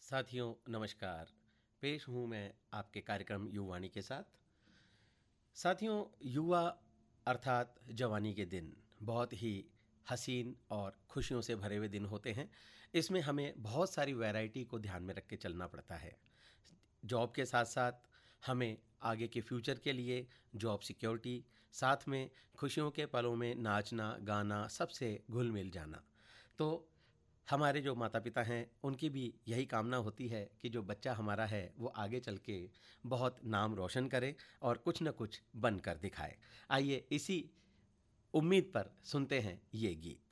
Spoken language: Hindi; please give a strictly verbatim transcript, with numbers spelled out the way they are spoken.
साथियों नमस्कार। पेश हूँ मैं आपके कार्यक्रम युवाणी के साथ। साथियों, युवा अर्थात जवानी के दिन बहुत ही हसीन और खुशियों से भरे हुए दिन होते हैं। इसमें हमें बहुत सारी वैरायटी को ध्यान में रख के चलना पड़ता है। जॉब के साथ साथ हमें आगे के फ्यूचर के लिए जॉब सिक्योरिटी, साथ में खुशियों के पलों में नाचना गाना, सबसे घुल मिल जाना। तो हमारे जो माता पिता हैं उनकी भी यही कामना होती है कि जो बच्चा हमारा है वो आगे चल के बहुत नाम रोशन करे और कुछ न कुछ बन कर दिखाए। आइए इसी उम्मीद पर सुनते हैं ये गीत।